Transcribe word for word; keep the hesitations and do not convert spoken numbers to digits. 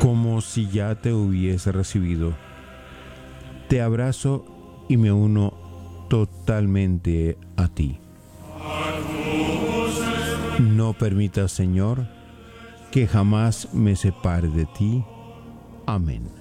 como si ya te hubiese recibido. Te abrazo y me uno totalmente a ti. No permitas, Señor, que jamás me separe de ti. Amén.